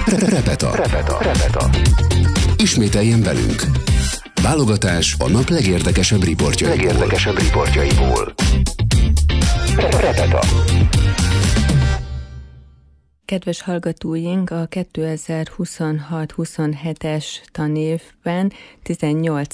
Repeta. Ismételjen velünk. Válogatás a nap legérdekesebb riportjaiból. Repeta. Kedves hallgatóink, a 2026-27-es tanévben 18.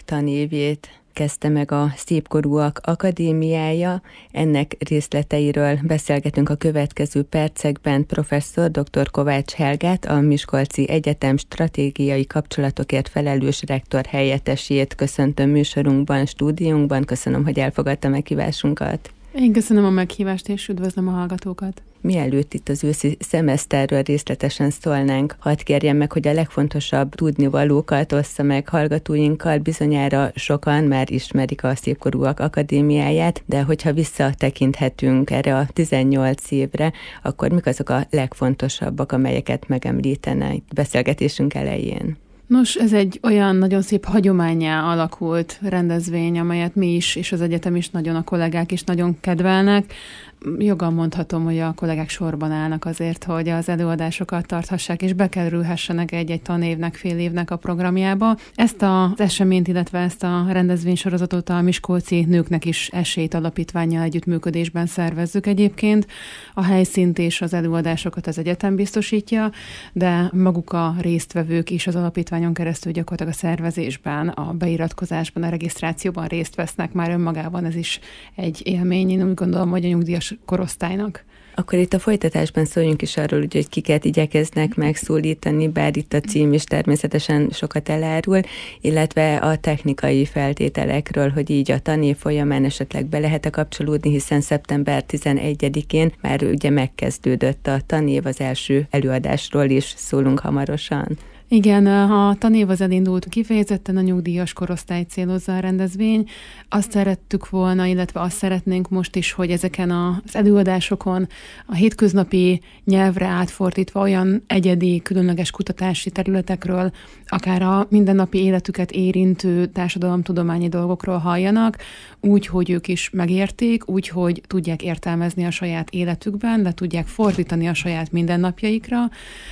tanévét kezdte meg a Szépkorúak Akadémiája. Ennek részleteiről beszélgetünk a következő percekben professzor dr. Kovács Helgát, a Miskolci Egyetem stratégiai kapcsolatokért felelős rektor helyettesét köszöntöm műsorunkban, stúdiónkban. Köszönöm, hogy elfogadta meghívásunkat. Én köszönöm a meghívást, és üdvözlöm a hallgatókat. Mielőtt itt az őszi szemeszterről részletesen szólnánk, hadd kérjem meg, hogy a legfontosabb tudnivalókat ossza meg hallgatóinkkal. Bizonyára sokan már ismerik a Szépkorúak Akadémiáját, de hogyha visszatekinthetünk erre a 18 évre, akkor mik azok a legfontosabbak, amelyeket megemlítene itt beszélgetésünk elején? Nos, ez egy olyan nagyon szép hagyománnyá alakult rendezvény, amelyet mi is, és az egyetem is nagyon, a kollégák is nagyon kedvelnek. Joggal mondhatom, hogy a kollégák sorban állnak azért, hogy az előadásokat tarthassák, és bekerülhessenek egy-egy tanévnek, fél évnek a programjába. Ezt az eseményt, illetve ezt a rendezvénysorozatot a Miskolci Nőknek is Esélyt Alapítvánnyal együttműködésben szervezzük egyébként. A helyszínt és az előadásokat az egyetem biztosítja, de maguk a résztvevők is az alapítványon keresztül gyakorlatilag a szervezésben, a beiratkozásban, a regisztrációban részt vesznek. Már önmagában ez is egy élmény. Én úgy gondolom, hogy a nyugdíjas korosztálynak. Akkor itt a folytatásban szóljunk is arról, hogy kiket igyekeznek megszólítani, bár itt a cím is természetesen sokat elárul, illetve a technikai feltételekről, hogy így a tanév folyamán esetleg be lehet kapcsolódni, hiszen szeptember 11-én már ugye megkezdődött a tanév, az első előadásról is szólunk hamarosan. Igen, a tanév az elindult, kifejezetten a nyugdíjas korosztály célozza a rendezvény. Azt szerettük volna, illetve azt szeretnénk most is, hogy ezeken az előadásokon a hétköznapi nyelvre átfordítva olyan egyedi, különleges kutatási területekről, akár a mindennapi életüket érintő társadalomtudományi dolgokról halljanak, úgy, hogy ők is megérték, úgy, hogy tudják értelmezni a saját életükben, le tudják fordítani a saját mindennapjaikra,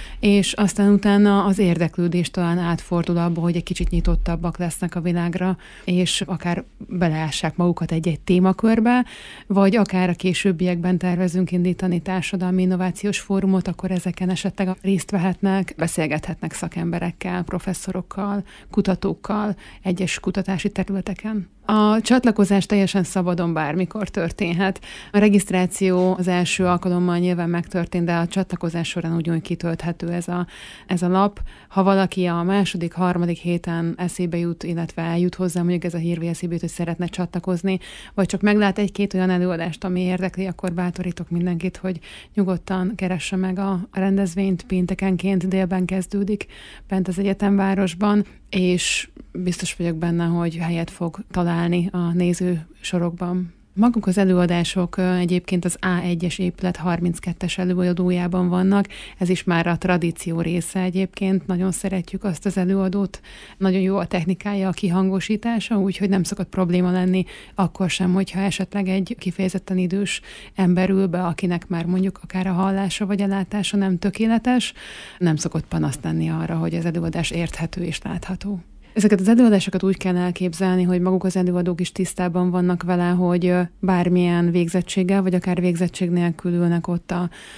és aztán utána az érdeklődés talán átfordul abba, hogy egy kicsit nyitottabbak lesznek a világra, és akár beleássák magukat egy-egy témakörbe, vagy akár a későbbiekben tervezünk indítani társadalmi innovációs fórumot, akkor ezeken esetleg részt vehetnek, beszélgethetnek szakemberekkel, professzorokkal, kutatókkal egyes kutatási területeken. A csatlakozás teljesen szabadon bármikor történhet. A regisztráció az első alkalommal nyilván megtörtént, de a csatlakozás során ugyanúgy kitölthető ez a lap. Ha valaki a második, harmadik héten eszébe jut, illetve eljut hozzá, mondjuk ez a hír, vagy eszébe jut, hogy szeretne csatlakozni, vagy csak meglát egy-két olyan előadást, ami érdekli, akkor bátorítok mindenkit, hogy nyugodtan keresse meg a rendezvényt. Péntekenként délben kezdődik bent az egyetemvárosban, és biztos vagyok benne, hogy helyet fog találni a néző sorokban. Maguk az előadások egyébként az A1-es épület 32-es előadójában vannak, ez is már a tradíció része egyébként, nagyon szeretjük azt az előadót, nagyon jó a technikája, a kihangosítása, úgyhogy nem szokott probléma lenni akkor sem, hogyha esetleg egy kifejezetten idős ember ül be, akinek már mondjuk akár a hallása vagy a látása nem tökéletes, nem szokott panaszt tenni arra, hogy az előadás érthető és látható. Ezeket az előadásokat úgy kell elképzelni, hogy maguk az előadók is tisztában vannak vele, hogy bármilyen végzettséggel, vagy akár végzettség nélkül ülnek ott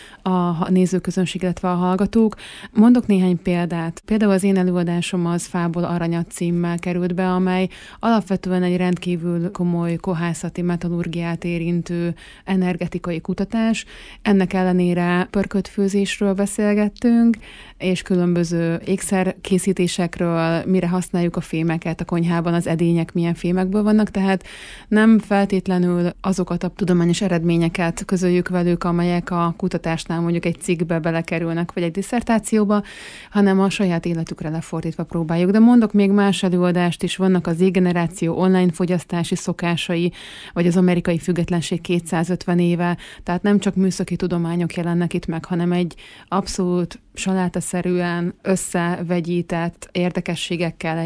a nézőközönség, illetve a hallgatók. Mondok néhány példát. Például az én előadásom az Fából Aranyat címmel került be, amely alapvetően egy rendkívül komoly kohászati metallurgiát érintő energetikai kutatás. Ennek ellenére pörköltfőzésről beszélgettünk, és különböző ékszerkészítésekről, mire használjuk a fémeket a konyhában, az edények milyen fémekből vannak, tehát nem feltétlenül azokat a tudományos eredményeket közöljük velük, amelyek a kutatásnál mondjuk egy cikkbe belekerülnek, vagy egy disszertációba, hanem a saját életükre lefordítva próbáljuk. De mondok még más előadást is, vannak az Z-generáció online fogyasztási szokásai, vagy az amerikai függetlenség 250 éve, tehát nem csak műszaki tudományok jelennek itt meg, hanem egy abszolút salátaszerűen összevegyített érdekességekkel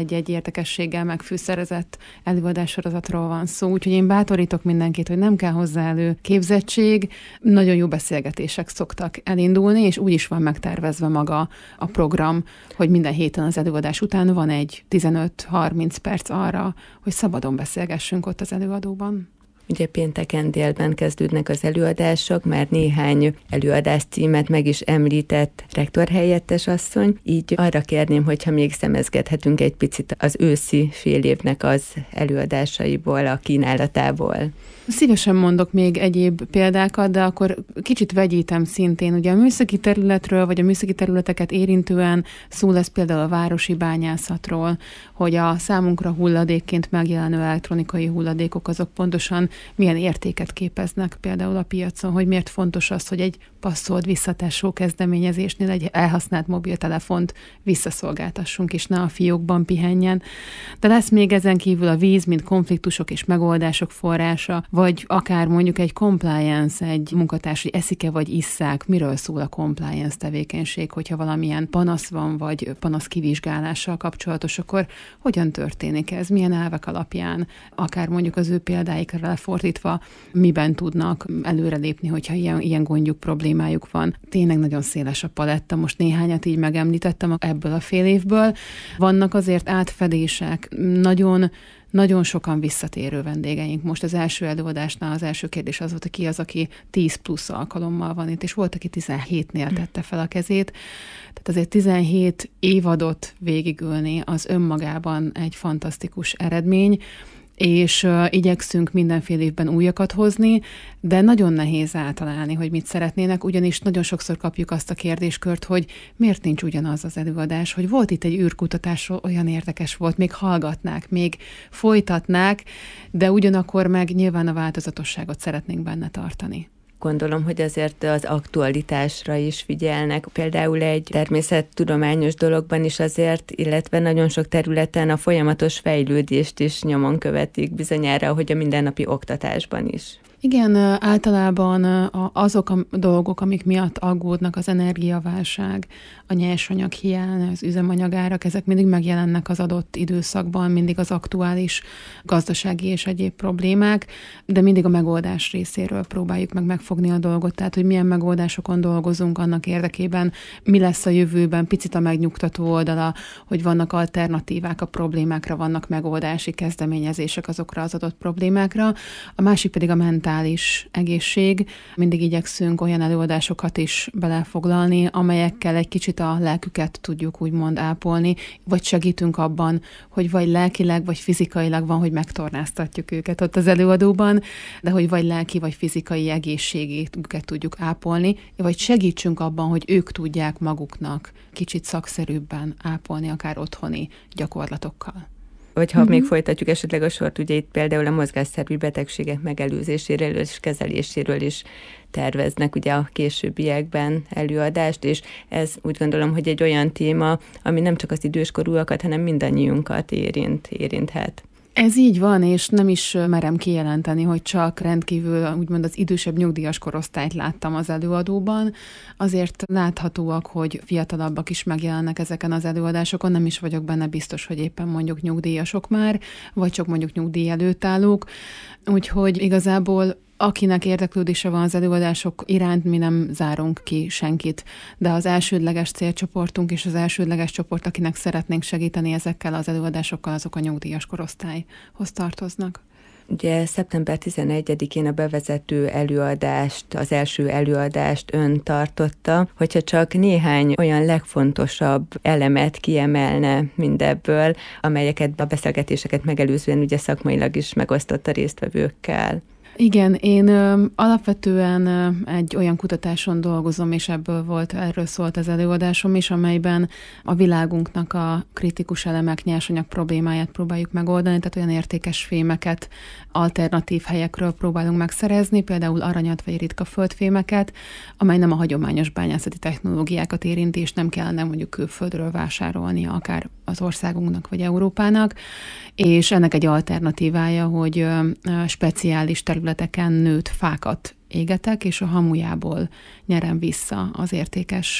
egy-egy érdekességgel megfűszerezett előadássorozatról van szó. Úgyhogy én bátorítok mindenkit, hogy nem kell hozzá elő képzettség, nagyon jó beszélgetések szoktak elindulni, és úgy is van megtervezve maga a program, hogy minden héten az előadás után van egy 15-30 perc arra, hogy szabadon beszélgessünk ott az előadóban. Ugye pénteken délben kezdődnek az előadások, már néhány előadás címet meg is említett rektorhelyettes asszony, így arra kérném, hogyha még szemezgethetünk egy picit az őszi fél évnek az előadásaiból, a kínálatából. Szívesen mondok még egyéb példákat, de akkor kicsit vegyítem szintén. Ugye a műszaki területről, vagy a műszaki területeket érintően szó lesz például a városi bányászatról, hogy a számunkra hulladékként megjelenő elektronikai hulladékok azok pontosan milyen értéket képeznek például a piacon, hogy miért fontos az, hogy egy passzolt visszatásó kezdeményezésnél egy elhasznált mobiltelefont visszaszolgáltassunk, és ne a fiókban pihenjen. De lesz még ezen kívül a víz, mint konfliktusok és megoldások forrása, vagy akár mondjuk egy compliance, egy munkatárs, hogy eszik-e vagy isszák, miről szól a compliance tevékenység, hogyha valamilyen panasz van, vagy panasz kivizsgálással kapcsolatos, akkor hogyan történik ez, milyen elvek alapján, akár mondjuk az ő példáikra lefordítva, miben tudnak előrelépni, hogyha ilyen gondjuk, problémájuk van. Tényleg nagyon széles a paletta, most néhányat így megemlítettem ebből a fél évből. Vannak azért átfedések, nagyon sokan visszatérő vendégeink. Most az első előadásnál az első kérdés az volt, hogy ki az, aki 10 plusz alkalommal van itt, és volt, aki 17-nél tette fel a kezét. Tehát azért 17 évadot végigülni az önmagában egy fantasztikus eredmény, és igyekszünk mindenféle évben újakat hozni, de nagyon nehéz általálni, hogy mit szeretnének, ugyanis nagyon sokszor kapjuk azt a kérdéskört, hogy miért nincs ugyanaz az előadás, hogy volt itt egy űrkutatásról, olyan érdekes volt, még hallgatnák, még folytatnák, de ugyanakkor meg nyilván a változatosságot szeretnénk benne tartani. Gondolom, hogy azért az aktualitásra is figyelnek. Például egy természettudományos dologban is azért, illetve nagyon sok területen a folyamatos fejlődést is nyomon követik bizonyára, hogy a mindennapi oktatásban is. Igen, általában azok a dolgok, amik miatt aggódnak, az energiaválság, a nyersanyag hiány, az üzemanyagárak, ezek mindig megjelennek az adott időszakban, mindig az aktuális gazdasági és egyéb problémák, de mindig a megoldás részéről próbáljuk meg megfogni a dolgot, tehát hogy milyen megoldásokon dolgozunk annak érdekében, mi lesz a jövőben, picit a megnyugtató oldala, hogy vannak alternatívák a problémákra, vannak megoldási kezdeményezések azokra az adott problémákra, a másik pedig a mentális egészség. Mindig igyekszünk olyan előadásokat is belefoglalni, amelyekkel egy kicsit a lelküket tudjuk úgymond ápolni, vagy segítünk abban, hogy vagy lelkileg, vagy fizikailag van, hogy megtornáztatjuk őket ott az előadóban, de hogy vagy lelki, vagy fizikai egészségüket tudjuk ápolni, vagy segítsünk abban, hogy ők tudják maguknak kicsit szakszerűbben ápolni, akár otthoni gyakorlatokkal. Vagy ha még folytatjuk esetleg a sort, ugye itt például a mozgásszervi betegségek megelőzéséről és kezeléséről is terveznek ugye a későbbiekben előadást, és ez úgy gondolom, hogy egy olyan téma, ami nem csak az időskorúakat, hanem mindannyiunkat érinthet. Ez így van, és nem is merem kijelenteni, hogy csak rendkívül úgymond az idősebb nyugdíjas korosztályt láttam az előadóban. Azért láthatóak, hogy fiatalabbak is megjelennek ezeken az előadásokon, nem is vagyok benne biztos, hogy éppen mondjuk nyugdíjasok már, vagy csak mondjuk nyugdíj előtt állók. Úgyhogy igazából akinek érdeklődése van az előadások iránt, mi nem zárunk ki senkit, de az elsődleges célcsoportunk és az elsődleges csoport, akinek szeretnénk segíteni ezekkel az előadásokkal, azok a nyugdíjas korosztályhoz tartoznak. Ugye szeptember 11-én a bevezető előadást, az első előadást ön tartotta, hogyha csak néhány olyan legfontosabb elemet kiemelne mindebből, amelyeket a beszélgetéseket megelőzően ugye szakmailag is megosztott a résztvevőkkel. Igen, én alapvetően egy olyan kutatáson dolgozom, és erről szólt az előadásom is, amelyben a világunknak a kritikus elemek, nyersanyag problémáját próbáljuk megoldani, tehát olyan értékes fémeket alternatív helyekről próbálunk megszerezni, például aranyat vagy ritka földfémeket, amely nem a hagyományos bányászati technológiákat érinti, és nem kellene mondjuk külföldről vásárolnia, akár az országunknak vagy Európának, és ennek egy alternatívája, hogy speciális területeken nőtt fákat égetek, és a hamujából nyerem vissza az értékes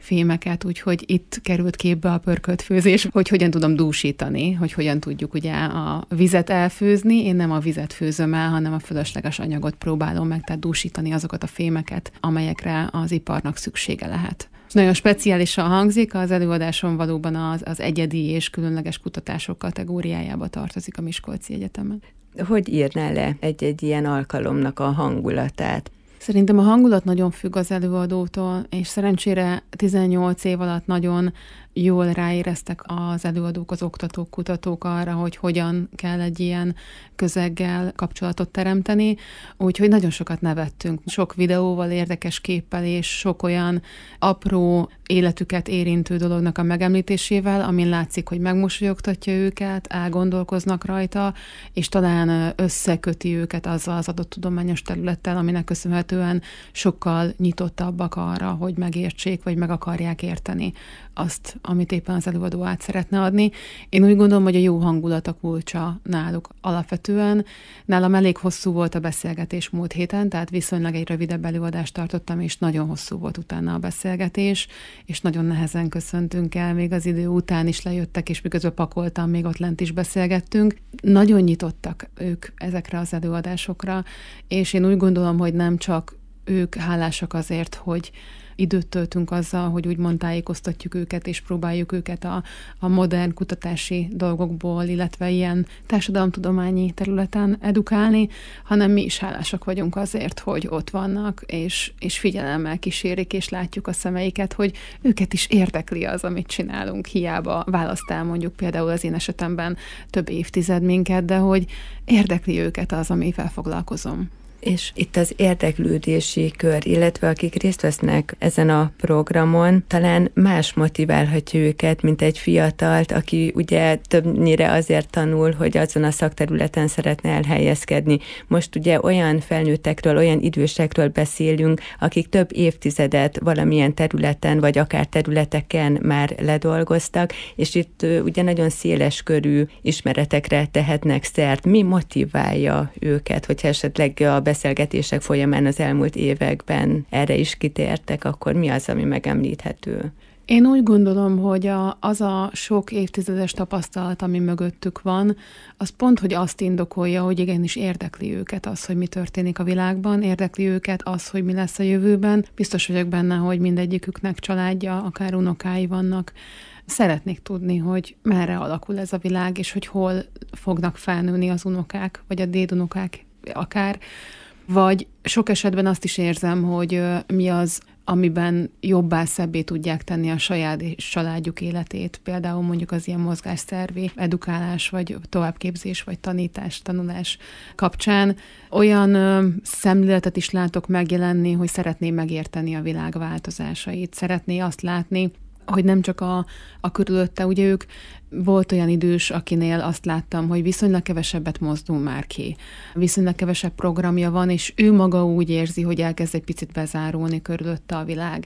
fémeket, úgyhogy itt került képbe a pörkölt főzés, hogy hogyan tudom dúsítani, hogy hogyan tudjuk ugye a vizet elfőzni. Én nem a vizet főzöm el, hanem a fölösleges anyagot próbálom meg, tehát dúsítani azokat a fémeket, amelyekre az iparnak szüksége lehet. Nagyon speciálisan hangzik, az előadáson valóban az egyedi és különleges kutatások kategóriájába tartozik a Miskolci Egyetemen. Hogy írná le egy ilyen alkalomnak a hangulatát? Szerintem a hangulat nagyon függ az előadótól, és szerencsére 18 év alatt nagyon jól ráéreztek az előadók, az oktatók, kutatók arra, hogy hogyan kell egy ilyen közeggel kapcsolatot teremteni, úgyhogy nagyon sokat nevettünk. Sok videóval, érdekes képpel és sok olyan apró életüket érintő dolognak a megemlítésével, amin látszik, hogy megmosolyogtatja őket, elgondolkoznak rajta, és talán összeköti őket azzal az adott tudományos területtel, aminek köszönhetően sokkal nyitottabbak arra, hogy megértsék, vagy meg akarják érteni azt, amit éppen az előadó át szeretne adni. Én úgy gondolom, hogy a jó hangulat a kulcsa náluk alapvetően. Nálam elég hosszú volt a beszélgetés múlt héten, tehát viszonylag egy rövidebb előadást tartottam, és nagyon hosszú volt utána a beszélgetés, és nagyon nehezen köszöntünk el, még az idő után is lejöttek, és miközben pakoltam, még ott lent is beszélgettünk. Nagyon nyitottak ők ezekre az előadásokra, és én úgy gondolom, hogy nem csak ők hálásak azért, hogy időt töltünk azzal, hogy úgymond tájékoztatjuk őket, és próbáljuk őket a modern kutatási dolgokból, illetve ilyen társadalomtudományi területen edukálni, hanem mi is hálásak vagyunk azért, hogy ott vannak, és figyelemmel kísérik, és látjuk a szemeiket, hogy őket is érdekli az, amit csinálunk. Hiába választál mondjuk például az én esetemben több évtized minket, de hogy érdekli őket az, amivel foglalkozom. És itt az érdeklődési kör, illetve akik részt vesznek ezen a programon, talán más motiválhatja őket, mint egy fiatalt, aki ugye többnyire azért tanul, hogy azon a szakterületen szeretne elhelyezkedni. Most ugye olyan felnőttekről, olyan idősekről beszélünk, akik több évtizedet valamilyen területen, vagy akár területeken már ledolgoztak, és itt ugye nagyon széles körű ismeretekre tehetnek szert. Mi motiválja őket, hogyha esetleg a beszélgetések folyamán az elmúlt években erre is kitértek, akkor mi az, ami megemlíthető? Én úgy gondolom, hogy az a sok évtizedes tapasztalat, ami mögöttük van, az pont, hogy azt indokolja, hogy igenis érdekli őket az, hogy mi történik a világban, érdekli őket az, hogy mi lesz a jövőben. Biztos vagyok benne, hogy mindegyiküknek családja, akár unokái vannak. Szeretnék tudni, hogy merre alakul ez a világ, és hogy hol fognak felnőni az unokák, vagy a dédunokák akár. Vagy sok esetben azt is érzem, hogy mi az, amiben jobbá, szebbé tudják tenni a saját és családjuk életét. Például mondjuk az ilyen mozgásszervi edukálás, vagy továbbképzés, vagy tanítás, tanulás kapcsán. Olyan szemléletet is látok megjelenni, hogy szeretné megérteni a világ változásait. Szeretné azt látni, hogy nem csak a körülötte, ugye ők volt olyan idős, akinél azt láttam, hogy viszonylag kevesebbet mozdul már ki. Viszonylag kevesebb programja van, és ő maga úgy érzi, hogy elkezd egy picit bezárulni körülötte a világ.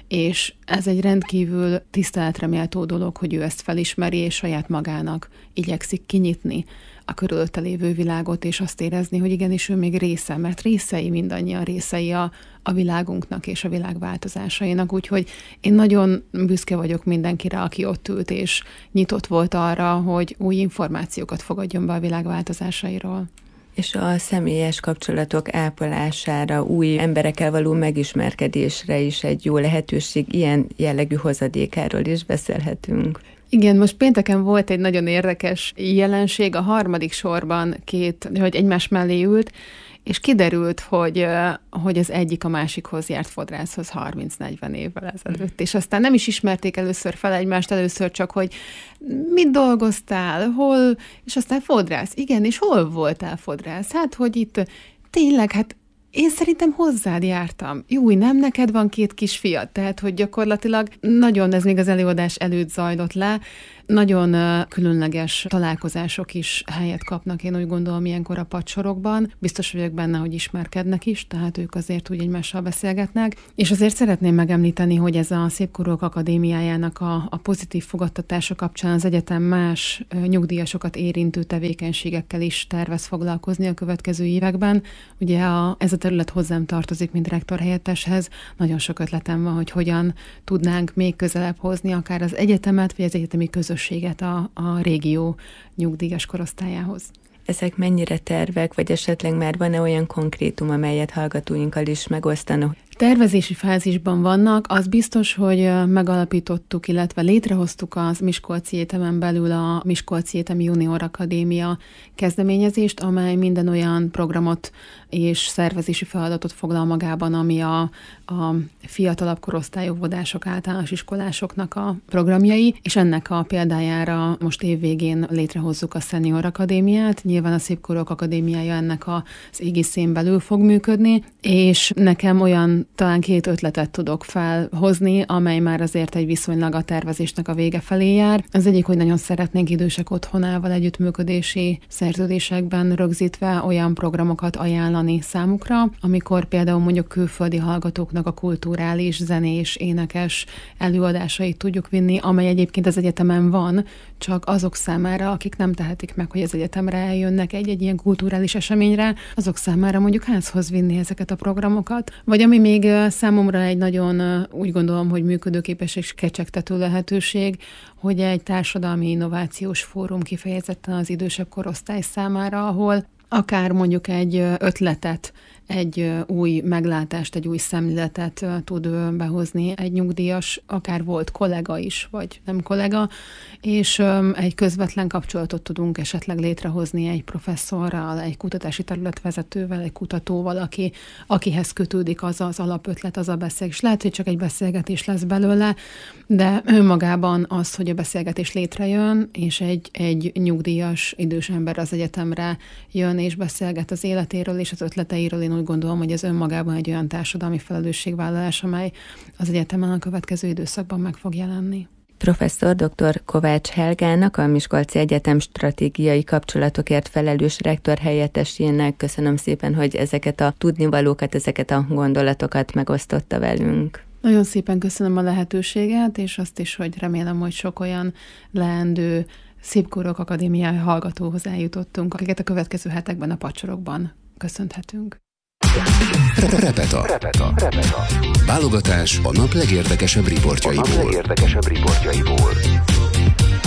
És ez egy rendkívül tiszteletre méltó dolog, hogy ő ezt felismeri, és saját magának igyekszik kinyitni a körülötte lévő világot, és azt érezni, hogy igenis ő még része, mert részei, mindannyian részei a világunknak és a világ változásainak. Úgyhogy én nagyon büszke vagyok mindenkire, aki ott ült, és nyitott volt arra, hogy új információkat fogadjon be a világ változásairól. És a személyes kapcsolatok ápolására, új emberekkel való megismerkedésre is egy jó lehetőség, ilyen jellegű hozadékáról is beszélhetünk. Igen, most pénteken volt egy nagyon érdekes jelenség, a harmadik sorban két hölgy egymás mellé ült, és kiderült, hogy az egyik a másikhoz járt fodrászhoz 30-40 évvel ezelőtt, és aztán nem is ismerték először fel egymást, először csak, hogy mit dolgoztál, hol, és aztán fodrász. Igen, és hol voltál fodrász? Hát, hogy itt tényleg, hát én szerintem hozzád jártam. Jó, nem neked van két kisfiad, tehát, hogy gyakorlatilag nagyon, ez még az előadás előtt zajlott le, nagyon különleges találkozások is helyet kapnak, én úgy gondolom, ilyenkor a padsorokban. Biztos vagyok benne, hogy ismerkednek is, tehát ők azért úgy egymással beszélgetnek. És azért szeretném megemlíteni, hogy ez a Szépkorúak Akadémiájának a pozitív fogadtatása kapcsán az egyetem más nyugdíjasokat érintő tevékenységekkel is tervez foglalkozni a következő években. Ugye ez a terület hozzám tartozik, mint rektor helyetteshez. Nagyon sok ötletem van, hogy hogyan tudnánk még közelebb hozni akár az egyetemet, vagy az egyetemi közösséget a régió nyugdíjas korosztályához. Ezek mennyire tervek, vagy esetleg már van-e olyan konkrétum, amelyet hallgatóinkkal is megosztanak? Tervezési fázisban vannak, az biztos, hogy megalapítottuk, illetve létrehoztuk az Miskolci Egyetemen belül a Miskolci Egyetemi Junior Akadémia kezdeményezést, amely minden olyan programot és szervezési feladatot foglal magában, ami a fiatalabb korosztályú óvodások, általános iskolásoknak a programjai, és ennek a példájára most évvégén létrehozzuk a Senior Akadémiát. Nyilván a Szépkorúak Akadémiája ennek az égiszén belül fog működni, és nekem olyan talán 2 ötletet tudok felhozni, amely már azért egy viszonylag a tervezésnek a vége felé jár. Az egyik, hogy nagyon szeretnénk idősek otthonával együttműködési szerződésekben rögzítve olyan programokat ajánlani számukra, amikor például mondjuk külföldi hallgatóknak a kulturális, zenés, énekes előadásait tudjuk vinni, amely egyébként az egyetemen van, csak azok számára, akik nem tehetik meg, hogy az egyetemre eljönnek egy ilyen kulturális eseményre, azok számára mondjuk házhoz vinni ezeket a programokat. Vagy ami még számomra egy nagyon, úgy gondolom, hogy működőképes és kecsegtető lehetőség, hogy egy társadalmi innovációs fórum kifejezetten az idősebb korosztály számára, ahol akár mondjuk egy ötletet, egy új meglátást, egy új szemléletet tud behozni egy nyugdíjas, akár volt kollega is, vagy nem kollega, és egy közvetlen kapcsolatot tudunk esetleg létrehozni egy professzorral, egy kutatási területvezetővel, egy kutatóval, akihez kötődik az alapötlet, az a beszélgetés. Lehet, hogy csak egy beszélgetés lesz belőle, de önmagában az, hogy a beszélgetés létrejön, és egy nyugdíjas idős ember az egyetemre jön, és beszélget az életéről és az ötleteiről, én úgy gondolom, hogy ez önmagában egy olyan társadalmi felelősségvállalás, amely az egyetemen a következő időszakban meg fog jelenni. Professzor dr. Kovács Helgának, a Miskolci Egyetem stratégiai kapcsolatokért felelős rektor helyettesének köszönöm szépen, hogy ezeket a tudnivalókat, ezeket a gondolatokat megosztotta velünk. Nagyon szépen köszönöm a lehetőséget, és azt is, hogy remélem, hogy sok olyan leendő Szépkorúak Akadémiája hallgatóhoz eljutottunk, akiket a következő hetekben a padsorokban köszönhetünk. Repeta. Válogatás a nap legérdekesebb riportjaiból.